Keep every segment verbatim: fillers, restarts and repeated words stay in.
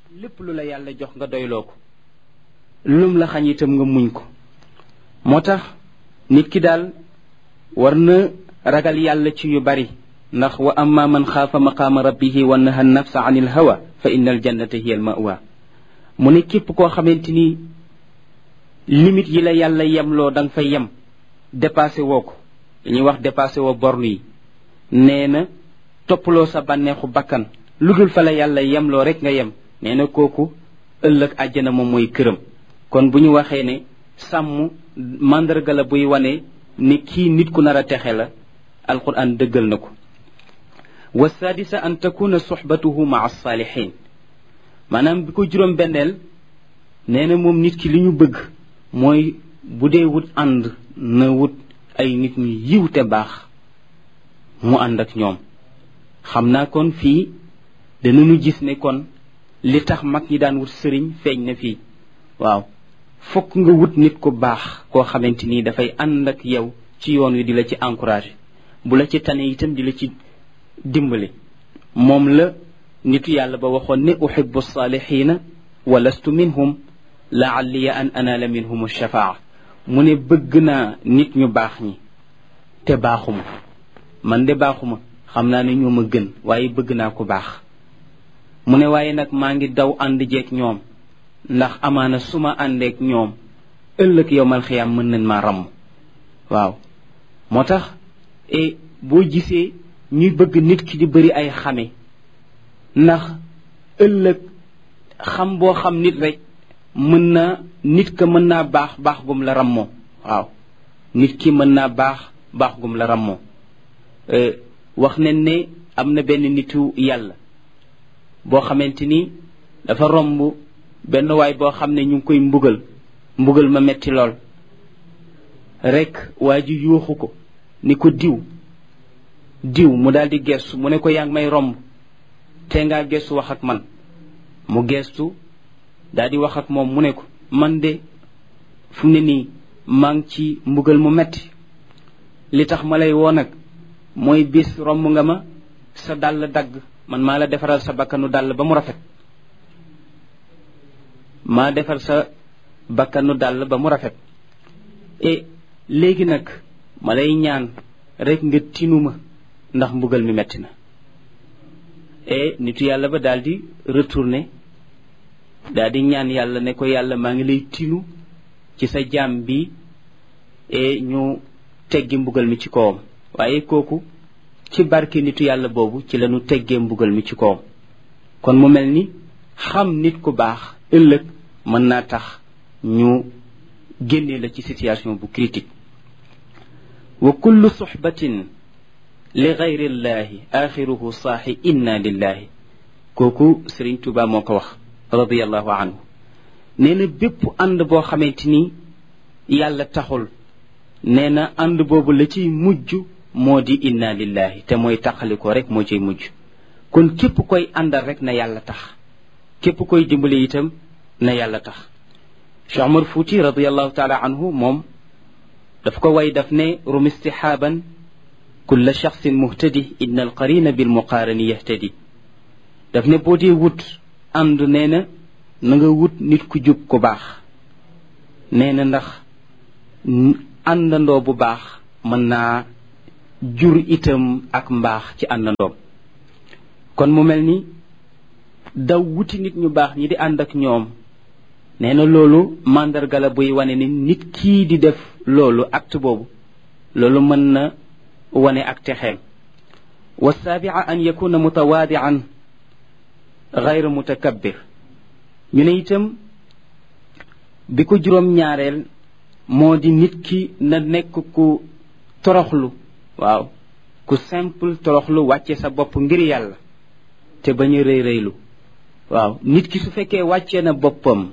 lépp lu la yàlla jox nga doyloo ko lum la xañ itam nga muñ ko moo tax nit ki daal war na ragal yàlla ci yu bari ndax wa amma man xaafa maqaama rabbihi wa naha nafsa an il hawa fa inna al jannata hiya al mawa mu ne képp koo xamante ni limite yi la yàlla yemloo da nga fay yem dépassé woo ko dañuy wax dépassé woo borne yi nee na toppaloo sa bànneexu bakkan lu dul fa la yàlla yemloo rek nga yem nee na kooku ëllëg àjjana moom mooy këram kon bu ñu waxee ne sàmm mandarga la buy wane ni kii nit ku nar a texe la alquran dëggal na ko wa sadisa an takuna soxbatuhu maa saalihin maanaam bi ko juróom benneel nee na moom nit ki li ñu bëgg mooy bu dee wut ànd na wut ay nit ñu yiw te baax mu ànd ak ñoom xam naa kon fii danañu gis ne kon li tax mag ñi daan wut sëriñ feeñ na fii waaw fokk nga wut nit ku baax koo xamante ni dafay ànd ak yow ci yoon wi di la ci encouragé bu la ci tane itam di la ci dimbali moom la nitu yàlla ba waxoon ne uhibbu saalihiina wa lastu minhum laalliya an anaala minhum shafaa mu ne bëgg naa nit ñu baax ñi te baaxuma man de baaxuma xam naa ne ñoo ma gën waaye bëgg naa ko baax mu ne waaye nag maa ngi daw ànd jeeg ñoom ndax amaana su ma àndeek ñoom ëllëg yowmal xiyaam mën nañ maa ràmm waaw moo tax e boo gisee ñuy bëgg nit ki di bëri ay xame ndax ëllëg xam boo xam nit rek mën na nit ka mën naa baax baax gum la rammoo waaw nit ki mën naa baax baax gum la rammoo wax nañ ne am na benn nitu yàlla boo xamante ni dafa romb benn waay boo xam ne ñu ngi koy mbugal mbugal ma metti lool rek waa ji yuuxu ko ni ko diw diw mu daal di gestu mu ne ko yaa ngi may romb te ngaa gestu wax ak man mu gestu daal di wax ak moom mu ne ko man de fu mu ne nii maa ngi ci mbugal mu metti li tax ma lay woo nag mooy bis romb nga ma sa dàll dagg man maa la defaral sa bakkanu dàll ba mu rafet maa defar sa bakkanu dàll ba mu rafet e léegi nag ma lay ñaan rek nga tinu ma ndax mbugal mi metti na e nitu yàlla ba daal di retourné daal di ñaan yàlla ne ko yàlla maa ngi lay tinu ci sa jaam bi e ñu teggi mbugal mi ci kawam waaye kooku ci barke nitu yàlla boobu ci lañu teggee mbugal mi ci kawam kon mu mel ni xam nit ku baax ëllëg mën naa tax ñu génne la ci situation bu critique wa kullu suxbatin li gayri llahi axiruhu saaxi inna lillahi kooku Sëriñ Tuuba moo ko wax radiallahu anhu nee na bépp ànd boo xamante ni yàlla taxul nee na ànd boobu la ciy mujj moo di inna lillahi te mooy taxalikoo rek moo ciy mujj kon képp koy àndal rek na yàlla tax képp koy dimbali itam na yàlla tax Cheikh Omar Fouti radiallahu taala anhu moom daf ko way daf ne rum istihaaban kulla shaxsin muhtadi inna alqarina bilmuqaarani yahtadi daf ne boo dee wut ànd nee na na nga wut nit ku jub ku baax nee na ndax àndandoo bu baax mën naa jur itam ak mbaax ci àndandoom kon mu mel ni daw wuti nit ñu baax ñi di ànd ak ñoom nee na loolu mandarga la buy wane ni nit kii di def loolu acte boobu loolu mën na wane ak texeem wa saabia an yakuna mutawaadian gayra mutakabbir ñu ne itam bi ko juróom ñaareel moo di nit ki na nekk ku toroxlu waaw ku simple toroxlu wàcce sa bopp ngir yàlla te bañ a rëy rëylu waaw nit ki su fekkee wàcce na boppam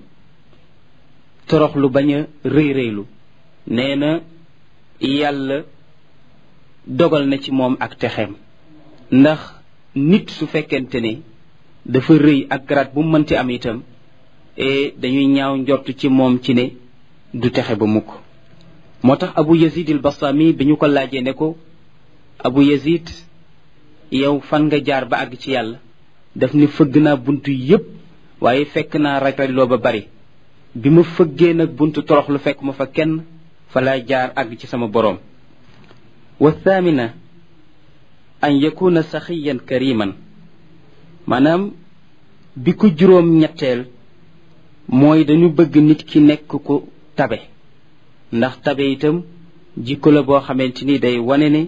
toroxlu bañ a rëy rëylu nee na yàlla dogal na ci moom ak texeem ndax nit su fekkente ne dafa rëy ak garaat bu mu mënti am itam e dañuy ñaaw njort ci moom ci ne du texe ba mukk moo tax Abu Yazid al Bastami bi ñu ko laajee ne ko Abu Yazid yow fan nga jaar ba àgg ci yàlla daf ni fëgg naa buntu yépp waaye fekk naa raj-rajloo ba bari bi ma fëggee nag buntu toroxlu fekk ma fa kenn fa laa jaar àgg ci sama boroom wa thamina an yakuna saxiyan kariman maanaam bi ko juróom ñetteel mooy dañu bëgg nit ki nekk ku tabe ndax tabe itam jikko la boo xamante ni day wane ne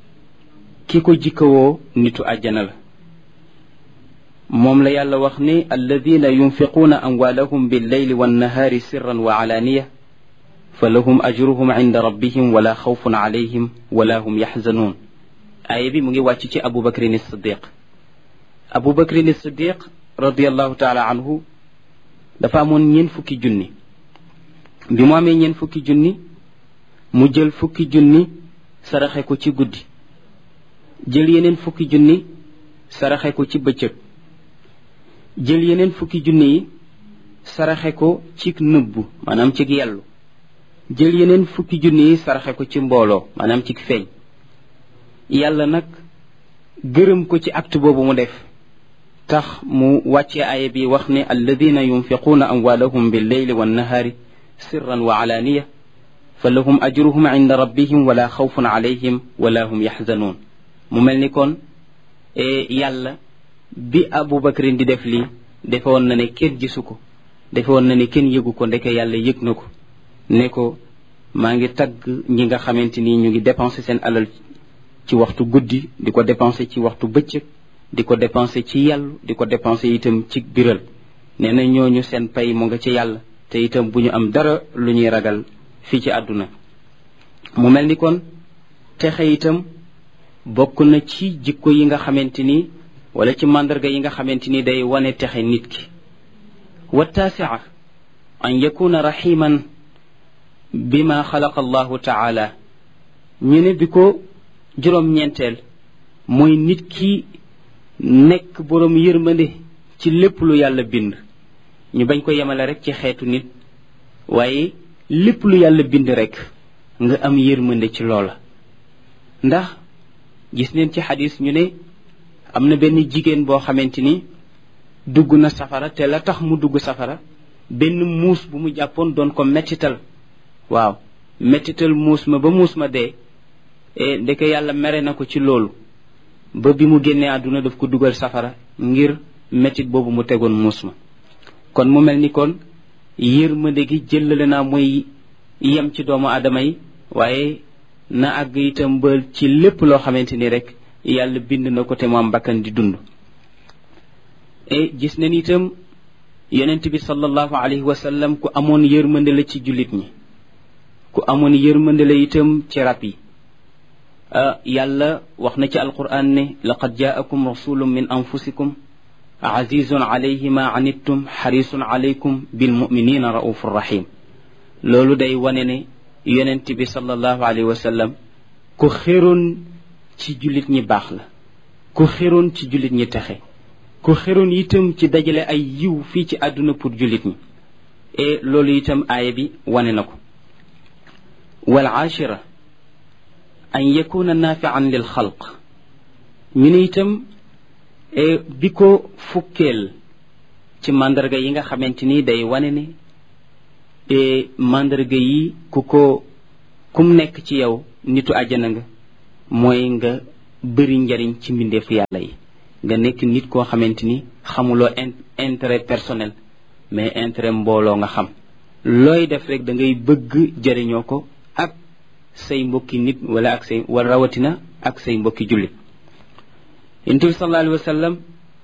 ki ko jikkawoo nitu àjjana la moom la yàlla wax ni alladina yunfiquuna amwaalahum billeyli wannahaari sirran wa alaaniya fa lahum ajruhum inda rabbihim wala xawfun alayhim wala hum yaxzanuun aaya bi mu ngi wàcc ci abu bakrin siddiq abu bakrin siddiq radiallahu taala anhu dafa amoon ñeen fukki junni bi mu amee ñeen fukki junni mu jël fukki junni saraxe ko ci guddi jël yeneen fukki junni saraxe ko ci bëccëg jël yeneen fukki junni yi saraxe ko ci nëbbu maanaam ci yellu jël yeneen fukki junni yi saraxe ko ci mbooloo maanaam ci feeñ yàlla nag gërëm ko ci acte boobu mu def tax mu wàcce aaya bi wax ne alladina yunfiquuna amwaalahum billeyli wannahaari sirran wa alaaniya fa lahum ajruhum inda rabbihim wala xawfun alayhim wala hum yaxzanuun mu mel ni kon yàlla bi abu bakrin di def lii defe woon na ne kenn gisu ko defe woon na ne kenn yëgu ko ndeke yàlla yëg na ko ne ko maa ngi tagg ñi nga xamante ni ñu ngi dépenser seen alal ci waxtu guddi di ko dépenser ci waxtu bëccëg di ko dépenser ci yàllu di ko dépenser itam ci biral nee na ñooñu seen pay mu nga ci yàlla te itam bu ñu am dara lu ñuy ragal fii ci àdduna mu mel ni kon texe itam bokk na ci jikko yi nga xamante ni wala ci màndarga yi nga xamante ni day wane texe nit ki wa taasia an yakuna raximan bima xalaqa allahu taala ñu ne bi ko juróom-ñeenteel mooy nit ki nekk boroom yërmande ci lépp lu yàlla bind ñu bañ ko yemale rek ci xeetu nit waaye lépp lu yàlla bind rek nga am yërmande ci loola ndax gis neen ci xadis ñu ne am na benn jigéen boo xamante ni dugg na safara te la tax mu dugg safara benn muus bu mu jàppoon doon ko mettital waaw mettital muus ma ba muus ma dee e ndeke yàlla mere na ko ci loolu ba bi mu génnee àdduna daf ko dugal safara ngir mettit boobu mu tegoon muus ma kon mu mel ni kon yërmande gi jëllale naa mooy yem ci doomu aadama yi waaye na àgg itam ba ci lépp loo xamante ni rek yàlla bind na ko te mu am bakkan di dund e gis nañ itam yonent bi sallallahu alayhi wa sallam ku amoon yërmande la ci jullit ñi ku amoon yërmande la itam ci rab yi yàlla wax na ci alquran ne laqad jaakum rasulun min anfusikum azizun alayhi ma anittum xarisun alaykum bilmuminina raufur rahim loolu day wane ne yonent bi sallallahu alayhi wa sallam ku xéroon ci jullit ñi baax la ku xéroon ci jullit ñi texe ku xéroon itam ci dajale ay yiw fii ci àdduna pour jullit ñi et loolu itam aaya bi wane na ko wal aashira an yakuna naafian lil xalq ñu ne itam bi ko fukkeel ci mandarga yi nga xamante ni day wane ne mandarga yi ku ko kum nekk ci yow nitu àjjana nga mooy nga bëri njariñ ci mbindeefu yàlla yi nga nekk nit koo xamante ni xamuloo intérêt personnel mais intérêt mbooloo nga xam looy def rek da ngay bëgg jëriñoo ko ak say mbokki nit wala ak say wala rawatina ak say mbokki jullit yonent bi sallallahu alayhi wa sallam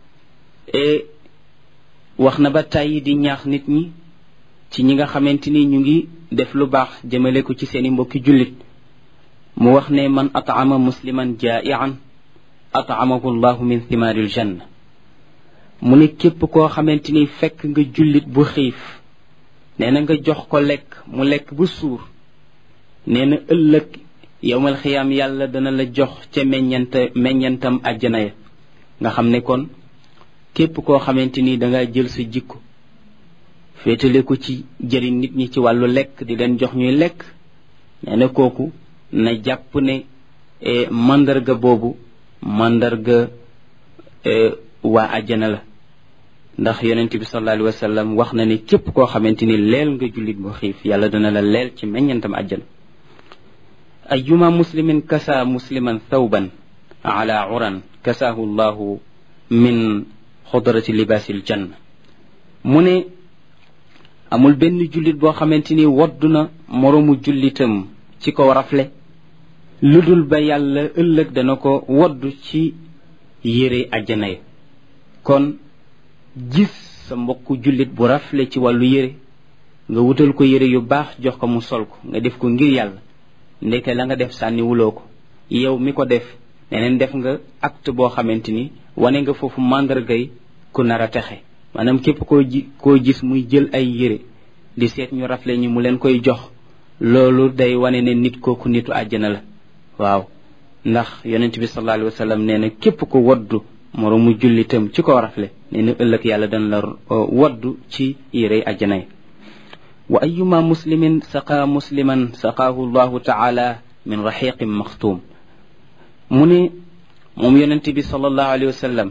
wax na ba tàyyi di ñaax nit ñi ci ñi nga xamante ni ñu ngi def lu baax jëmale ko ci seeni mbokki jullit mu wax ne man at'ama musliman jaa'ian at'amahu llahu min thimaaril janna mu ne képp koo xamante ni fekk nga jullit bu xiif nee na nga jox ko lekk mu lekk bu suur nee na ëllëg yowmal xiyaam yàlla dana la jox ca meññante meññantam àjjana ya nga xam ne kon képp koo xamante ni danga jël sa jikko féetale ko ci jëriñ nit ñi ci wàllu lekk di leen jox ñuy lekk nee na kooku na jàpp ne mandarga boobu mandarga waa àjjana la ndax yonent bi sallallahu alayhi wa sallam wax na ni képp koo xamante ni leel nga jullit bu xiif yàlla dana la leel ci meññantam àjjana ayuma muslimin kasa musliman thawban ala uran kasaahu llahu min xudrati libaasil janna mu ne amul benn jullit boo xamante ni woddu na moroomu jullitam ci ko rafle lu dul ba yàlla ëllëg dana ko woddu ci yére àjjana yi kon gis sa mbokku jullit bu rafle ci wàllu yére nga wutal ko yére yu baax jox ko mu sol ko nga def ko ngir yàlla ndeke la nga def sànni wuloo ko yow mi ko def neneen def nga acte boo xamante ni wane nga foofu màndargay ku nar a texe maanaam képp koo ji koo gis muy jël ay yére di seet ñu rafle ñi mu leen koy jox loolu day wane ne nit kooku nitu àjjana la waaw ndax yonent bi sallallahu alayhi wa sallam nee na képp ko woddu moroomu jullitam ci ko rafle nee na ëllëg yàlla dana la woddu ci yérey àjjana yi wa ayuma muslimin saqa musliman saqaahu llahu taala min raxiqin maxtuum mu ne moom yonent bi sallallahu alayhi wa sallam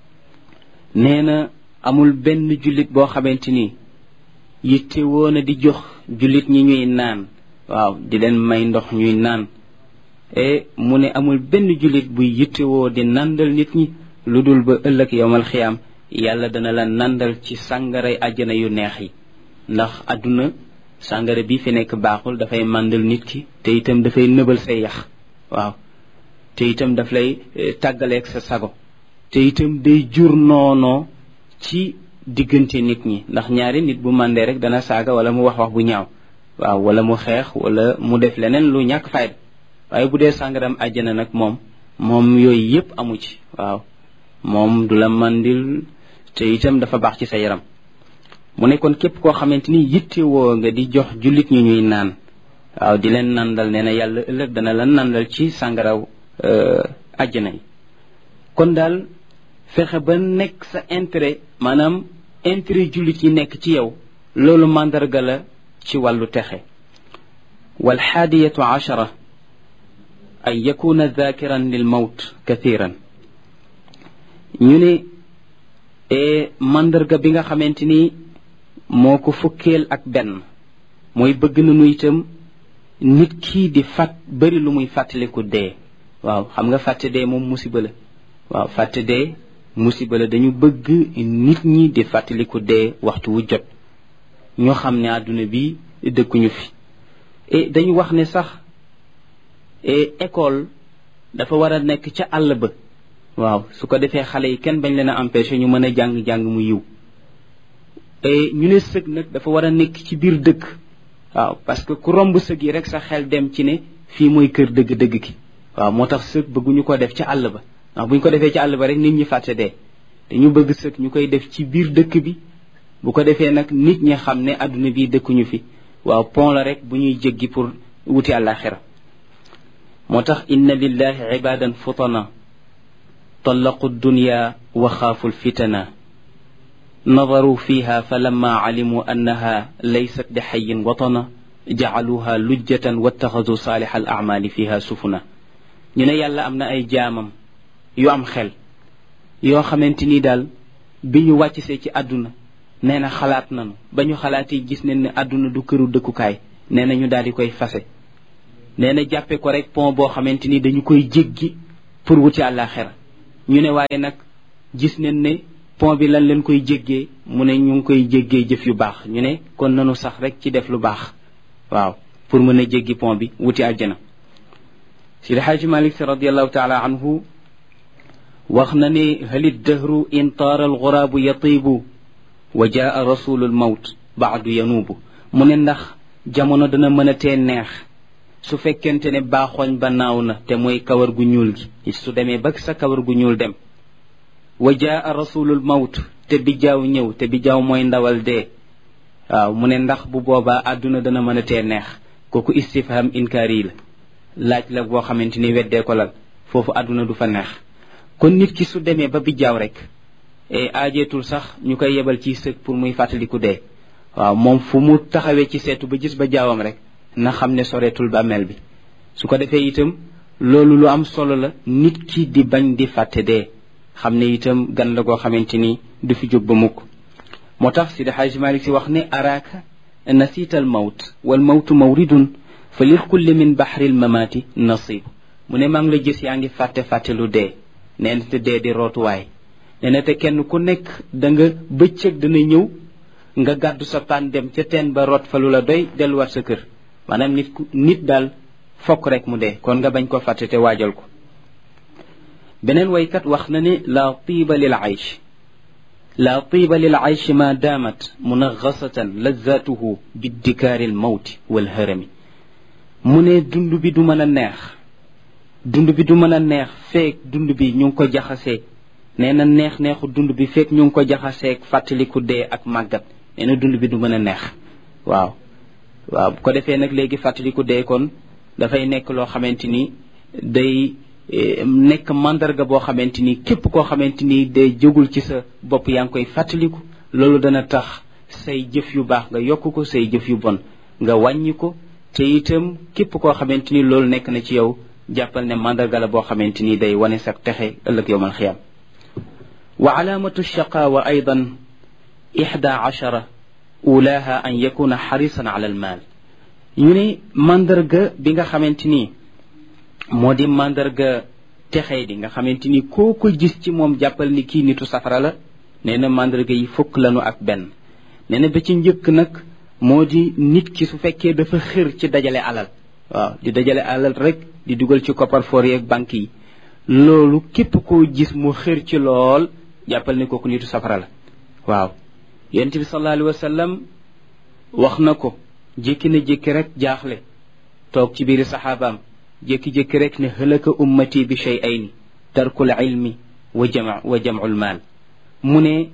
nee na amul benn jullit boo xamante ni yitte woon a di jox jullit ñi ñuy naan waaw di leen may ndox ñuy naan e mu ne amul benn jullit buy yittewoo di nandal nit ñi lu dul ba ëllëg yowmal xiyaam yàlla dana la nandal ci sàngaray àjjana yu neex yi ndax àdduna sàngara bi fi nekk baaxul dafay màndal nit ki te itam dafay nëbal say yax waaw te itam daf lay tàggaleeg sa sago te itam day jur noonoo ci diggante nit ñi ndax ñaari nit bu màndee rek dana saaga wala mu wax wax bu ñaaw waaw wala mu xeex wala mu def leneen lu ñàkk fayda waaye bu dee sàngaram àjjana nag moom moom yooyu yépp amu ci waaw moom du la mandil te itam dafa baax ci sa yaram mu ne kon képp koo xamante ni yitte woo nga di jox jullit ñi ñuy naan waaw di leen nandal nee na yàlla ëllëg dana la nandal ci sàngaraw àjjana yi kon daal fexe ba nekk sa intérêt maanaam intérêt jullit yi nekk ci yow loolu màndarga la ci wàllu texe wal xaadiyatu ashara an yakuna dhakiran lil mawt kathiran ñu ne e mandarga bi nga xamante ni moo ko fukkeel ak benn mooy bëgg nañu itam nit kii di fàtt bari lu muy fàttaliku dee waaw xam nga fàtte dee moom musiba la waaw fàtte dee musiba la dañu bëgg nit ñi di fàttaliku dee waxtu wu jot ñoo xam ne àdduna bi dëkkuñu fi et dañu wax ne sax et école dafa war a nekk ca àll ba waaw su ko defee xale yi kenn bañ leen a empêché ñu mën a jàng-jàng mu yiw et ñu ne sëg nag dafa war a nekk ci biir dëkk waaw parce que ku romb sëg yi rek sa xel dem ci ne fii mooy kër dëgg-dëgg ki waaw moo tax sëg bëgguñu ko def ca àll ba ndax bu ñu ko defee ci àll ba rek nit ñi fàtte dee dañu bëgg sëg ñu koy def ci biir dëkk bi bu ko defee nag nit ñi xam ne àdduna bi dëkkuñu fi waaw pont la rek bu ñuy jéggi pour wuti àllaaxira moo tax inna lillahi ibadan futana طلقوا الدنيا وخافوا الفتنة نظروا فيها فلما علموا أنها ليست بحي وطنا جعلوها لجة واتخذوا صالح الأعمال فيها سفنا ñu ne yàlla am na ay jaamam yu am xel yoo xamante ni daal bi ñu wàccisee ci àdduna nee na xalaat nanu ba ñu xalaatee gis nañ ne àdduna du këru dëkkukaay nee na ñu daal di koy fase nee na jàppe ko rek pont boo xamante ni dañu koy jéggi pour wuti àllaaxira ñu ne waaye nag gis nañ ne pont bi lan leen koy jéggee mu ne ñu ngi koy jéggee jëf yu baax ñu ne kon nanu sax rek ci def lu baax waaw pour mën a jéggi pont bi wuti àjjana Sidi Xaaji Malik Si radiallahu taala anhu wax na ne halid dahru in taara alxuraabu yatiibu wa jaa rasulul mawt baadu yanuubu mu ne ndax jamono dana mën a tee neex su fekkente ne baaxooñ ba naaw na te mooy kawar gu ñuul gi su demee ba sa kawar gu ñuul dem wa jaa rasulul mawt te bijaaw ñëw te bijaaw mooy ndawal dee waaw mu ne ndax bu boobaa àdduna dana mën a tee neex kooku istifham inkaari la laaj la boo xamante ni weddee ko lal foofu àdduna du fa neex kon nit ki su demee ba bijaaw rek e aajeetul sax ñu koy yebal ci sëg pour muy fàttaliku dee waaw moom fu mu taxawee ci seetu ba gis ba jaawam rek na xam ne soreetul bàmmeel bi su ko defee itam loolu lu am solo la nit ki di bañ di fàtte dee xam ne itam gan la goo xamante ni du fi jóg ba mukk moo tax Sidi Xaaji Malik Si wax ne araaka nasiita al mawt wal mawtu mawridun fa lil kulli min baxril mamaati nasib mu ne maa ngi la gis yaa ngi fàtte fàtte lu dee nee na te dee di rootuwaay nee na te kenn ku nekk da nga bëccëg dana ñëw nga gàddu sa paan dem ca teen ba root fa lu la doy delluwaat sa kër maanaam nit ku nit daal fokk rek mu dee kon nga bañ ko fàtte te waajal ko beneen waykat wax na ne la tiiba lil aysh la tiiba lil aysh ma daamat munagasatan lazatuhu biddikaari al mawti wal harami mu ne dund bi du mën a neex dund bi du mën a neex feek dund bi ñu ngi ko jaxasee nee na neex neexu dund bi feek ñu ngi ko jaxaseeg fàttaliku dee ak màggat nee na dund bi du mën a neex waaw waaw bu ko defee nag léegi fàttaliku dee kon dafay nekk loo xamante ni day nekk mandarga boo xamante ni képp koo xamante ni day jógul ci sa bopp yaa ngi koy fàttaliku loolu dana tax say jëf yu baax nga yokk ko say jëf yu bon nga wàññi ko te itam képp koo xamante ni loolu nekk na ci yow jàppal ne mandarga la boo xamante ni day wane sa texe ëllëg yowmal xiyaam wa alaamatu shaqaawa aydan ixda achara ulaha an yakuna xarisan ala almaal ñu ne mandarga bi nga xamante ni moo di mandarga texee di nga xamante ni koo ko gis ci moom jàppal ni kii nitu safara la nee na mandarga yi fukk lanu ak benn nee na ba ci njëkk nag moo di nit ki su fekkee dafa xër ci dajale alal waaw di dajale alal rek di dugal ci coffre-fort yi ak banque yi loolu képp koo gis mu xër ci lool jàppal ni kooku nitu safara la waaw yonent bi sallallahu alayhi wa sallam wax na ko jékki na jékki rek jaaxle toog ci biiri saxaabaam jékki-jékki rek ne halaka ummati bi shay'ayni tarkul ilmi wa jama wa jam'ul maal mu ne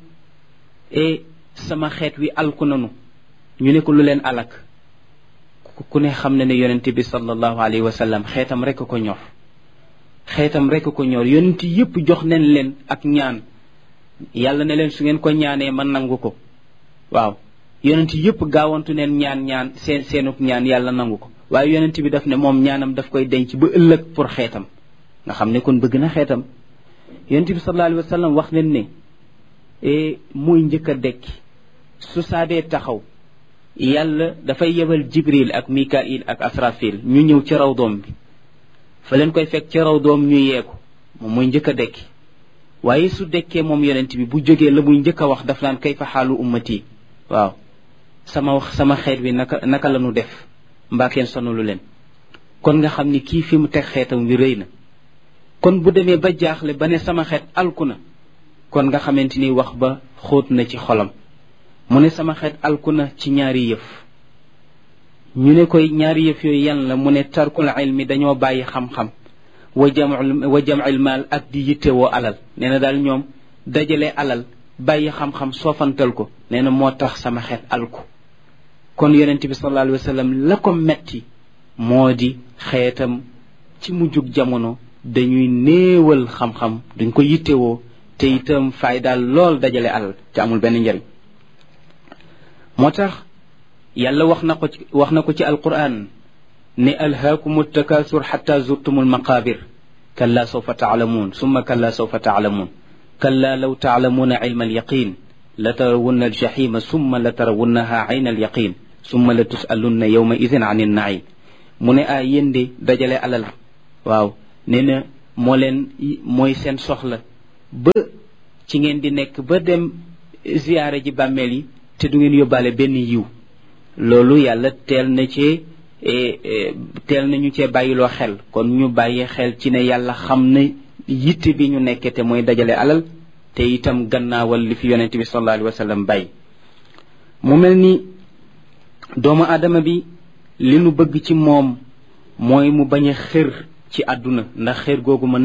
e sama xeet wi alku nanu ñu ne ko lu leen alak ku ne xam ne ne yonent bi sallallahu alayhi wa sallam xeetam rek ko ñor xeetam rek ko ñor yonent yépp jox nañ leen ak ñaan yàlla ne leen su ngeen ko ñaanee man nangu ko waaw yonent yépp gaawantu neen ñaan ñaan seen seenuk ñaan yàlla nangu ko waaye yonent bi daf ne moom ñaanam daf koy denc ba ëllëg pour xeetam nga xam ne kon bëgg na xeetam yonent bi sallallahu alayhi wa sallam wax leen ne e muy njëkk a dekki su saadee taxaw yàlla dafay yebal jibril ak mikail ak asrafil ñu ñëw ci raw doom bi fa leen koy fekk ci raw doom ñu yeeku moom muy njëkk a dekki waaye su dekkee moom yonent bi bu jógee la muy njëkk a wax daf naan kay fa xaalu ummati waaw sama wax sama xeet wi naka naka la nu def mbaa kenn sonalu leen kon nga xam ni kii fi mu teg xeetam wi rëy na kon bu demee ba jaaxle ba ne sama xeet alku na kon nga xamante ni wax ba xóot na ci xolam mu ne sama xeet alku na ci ñaari yëf ñu ne koy ñaari yëf yooyu yan la mu ne tarkul ilmi dañoo bàyyi xam-xam wa jam'ul wa jam'il maal ak di yittewoo alal nee na daal ñoom dajale alal bàyyi xam-xam soofantal ko nee na moo tax sama xeet alku kon yonent bi sallallahu alayhi wa sallam la ko metti moo di xeetam ci mujjug jamono dañuy néewal xam-xam duñ ko yittewoo te itam fay daal lool dajale alal te amul benn njariñ moo tax yàlla wax na ko ci wax na ko ci alquran ne alhaakumu takasur xata zurtumul maqabir kalla sawfa taalamuun summa kalla sawfa taalamuun kalla law taalamuuna ilma alyaqin la tarawunna aljahima summa la tarawunnaha ayna alyaqin summa la tusalunna yawma idin an innaim mu ne a yéen de dajale alal waaw nee na moo leen mooy seen soxla ba ci ngeen di nekk ba dem ziyaare ji bàmmeel yi te du ngeen yóbbaale benn yiw loolu yàlla teel na cee teel nañu cee bàyyiloo xel kon ñu bàyyi xel ci ne yàlla xam na yitte bi ñu nekkee te mooy dajale alal te itam gannaawal li fi yonente bi sallallahu alayhi wa sallam bàyyi mu mel ni doomu aadama bi li nu bëgg ci moom mooy mu bañ a xër ci àdduna ndax xër googu mën